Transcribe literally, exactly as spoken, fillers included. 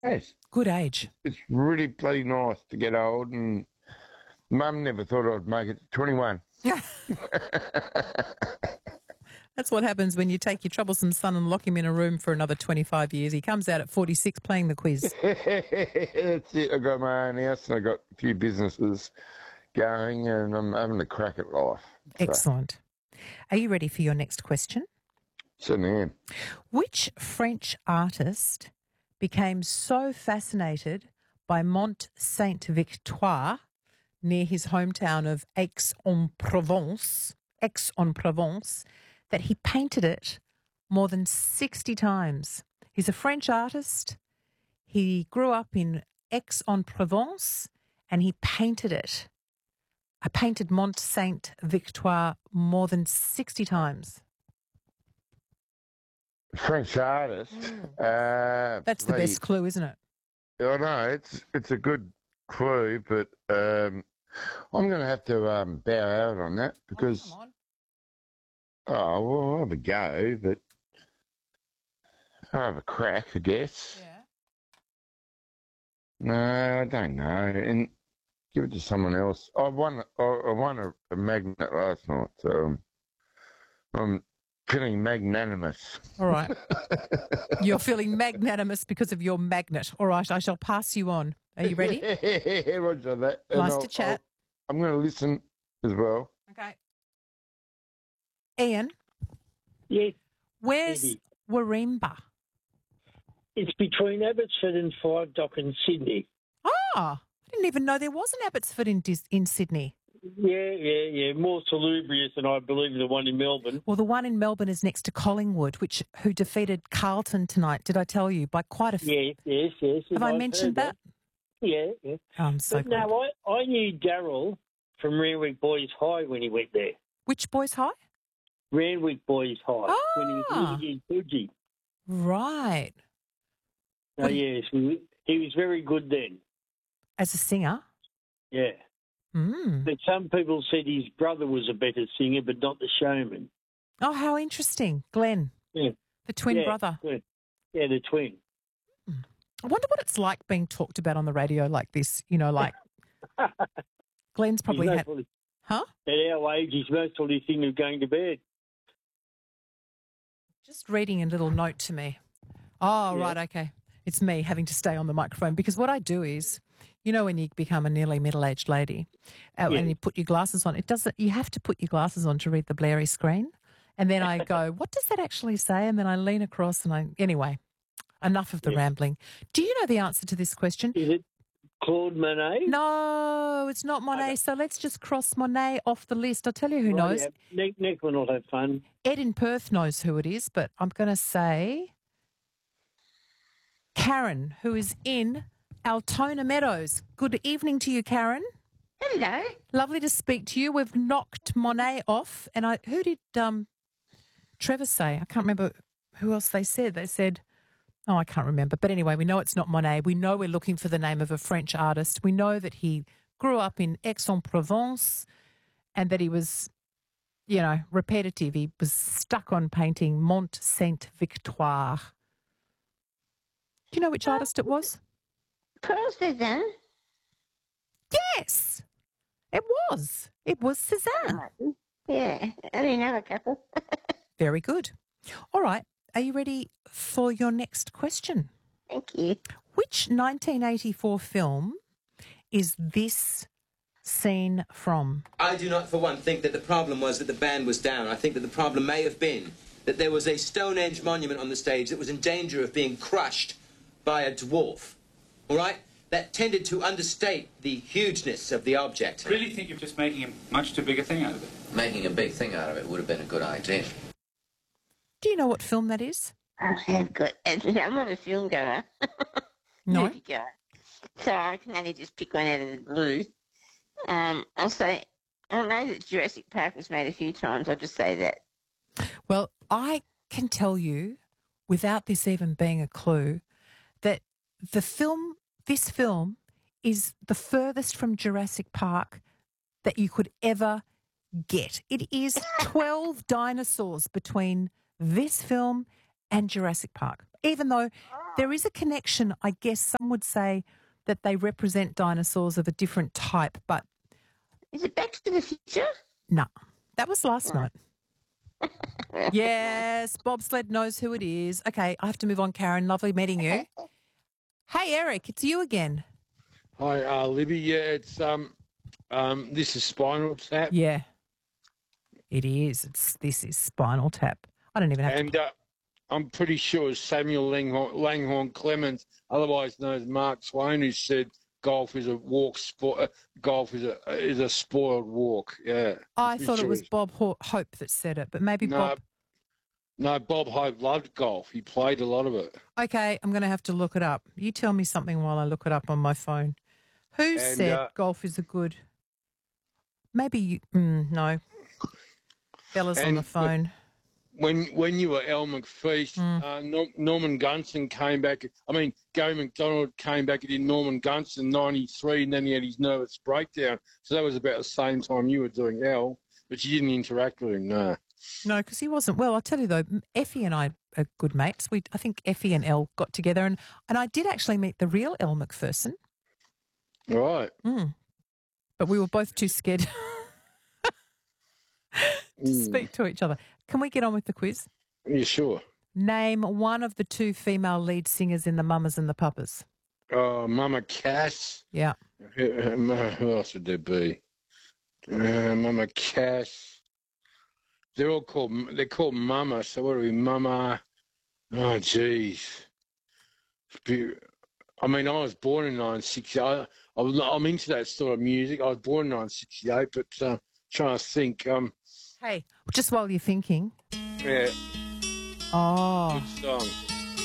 Yes. Good age. It's really bloody nice to get old, and Mum never thought I'd make it to twenty-one. That's what happens when you take your troublesome son and lock him in a room for another twenty-five years. He comes out at forty-six playing the quiz. That's it. I got my own house and I got a few businesses going, and I'm having a crack at life. So, Excellent. Are you ready for your next question? certainly am. Which French artist became so fascinated by Mont Saint Victoire near his hometown of Aix-en-Provence, Aix-en-Provence, that he painted it more than sixty times? He's a French artist. He grew up in Aix-en-Provence and he painted it. I painted Mont Saint Victoire more than sixty times. French artist. Uh, That's the bloody- best clue, isn't it? I know, it's it's a good clue, but um, I'm going to have to um, bow out on that because, Oh, oh, well, I'll have a go, but I'll have a crack, I guess. yeah. No, I don't know. And give it to someone else. I won. I, I won a, a magnet last night, so um, I'm feeling magnanimous. All right. You're feeling magnanimous because of your magnet. All right, I shall pass you on. Are you ready? Roger that. And Nice I'll- to chat. I'll- I'm going to listen as well. Okay. Ian, Yes, where's Eddie. Warimba? it's between Abbotsford and Five Dock in Sydney. Ah, I didn't even know there was an Abbotsford in Dis- in Sydney. Yeah, yeah, yeah. More salubrious than I believe the one in Melbourne. Well, the one in Melbourne is next to Collingwood, which who defeated Carlton tonight. Did I tell you by quite a? F- Yes, yes, yes. Have I I've mentioned heard that? Yeah, yeah. Oh, I'm so But glad. no, I, I knew Darryl from Randwick Boys High when he went there. Which boys' high? Randwick Boys High when he was Ah. living in Coogee. Right. Oh, What- yes, he, he was very good then. As a singer. Yeah. Mm. But some people said his brother was a better singer, but not the showman. Oh, how interesting, Glenn. Yeah. The twin yeah, brother. good. Yeah, the twin. I wonder what it's like being talked about on the radio like this. You know, like Glenn's probably He's had. mostly- Huh? At our age, he's mostly thinking of going to bed. Just reading a little note to me. Oh, Yeah. right, okay. It's me having to stay on the microphone because what I do is, you know, when you become a nearly middle-aged lady uh, Yeah. and you put your glasses on, it doesn't. You have to put your glasses on to read the blurry screen, and then I go, "What does that actually say?" And then I lean across and I anyway. Enough of the Yeah. rambling. Do you know the answer to this question? Is it Claude Monet? No, it's not Monet. Okay. So let's just cross Monet off the list. I'll tell you who knows. Right, yeah. Next, next one will have fun. Ed in Perth knows who it is, but I'm going to say Karen, who is in Altona Meadows. Good evening to you, Karen. Hello. Lovely to speak to you. We've knocked Monet off, and I who did um, Trevor say? I can't remember who else they said. They said, oh, I can't remember. But anyway, we know it's not Monet. We know we're looking for the name of a French artist. We know that he grew up in Aix-en-Provence and that he was, you know, repetitive. He was stuck on painting Mont Saint Victoire. Do you know which artist it was? Paul Cézanne. Yes, it was. It was Cézanne. Yeah, I only know a couple. Very good. All right. Are you ready for your next question? Thank you. Which nineteen eighty-four film is this scene from? I do not, for one, think that the problem was that the band was down. I think that the problem may have been that there was a Stonehenge monument on the stage that was in danger of being crushed by a dwarf. All right? That tended to understate the hugeness of the object. I really think you're just making a much too big a thing out of it. Making a big thing out of it would have been a good idea. Do you know what film that is? I have got. I'm not a film goer. No. Movie goer. So I can only just pick one out of the blue. Um, I'll say, I know that Jurassic Park was made a few times. I'll just say that. Well, I can tell you, without this even being a clue, that the film, this film, is the furthest from Jurassic Park that you could ever get. It is twelve dinosaurs between this film and Jurassic Park. Even though there is a connection, I guess some would say that they represent dinosaurs of a different type, but Is it Back to the Future? no, that was last night. Yes, Bobsled knows who it is. Okay, I have to move on, Karen. Lovely meeting you. Hey, Eric, it's you again. Hi, uh, Libby. Yeah, it's um, um, this is Spinal Tap, Yeah, it is. It's This is Spinal Tap. I don't even have and to. uh, I'm pretty sure Samuel Langhorne, Langhorne Clemens, otherwise known as Mark Twain, who said golf is a walk. Spo- uh, golf is a is a spoiled walk. Yeah, I pretty thought it sure was it's- Bob Ho- Hope that said it, but maybe No, Bob. no. Bob Hope loved golf. He played a lot of it. Okay, I'm going to have to look it up. You tell me something while I look it up on my phone. Who And, said uh, golf is a good? Maybe you. Mm, no. Bella's on And the phone. When when you were Al McFeast, Mm. uh, Nor- Norman Gunston came back. I mean, Gary McDonald came back and did Norman Gunston ninety-three, and then he had his nervous breakdown. So that was about the same time you were doing Al, but you didn't interact with him, no. No, because he wasn't well. I'll tell you though, Effie and I are good mates. We, I think Effie and Elle got together, and, and I did actually meet the real Elle McPherson. All right. Mm. But we were both too scared to Mm. speak to each other. Can we get on with the quiz? Yeah, sure. Name one of the two female lead singers in the Mamas and the Papas. Uh, Mama Cass. Yeah. Who, who else would there be? Uh, Mama Cass. They're all called. They're called Mama. So what are we, Mama? Oh, geez. I mean, I was born in nineteen sixty-eight. I was, I'm into that sort of music. I was born in nineteen sixty-eight, but uh, trying to think. Um, Hey, just while you're thinking. yeah, Oh, good song.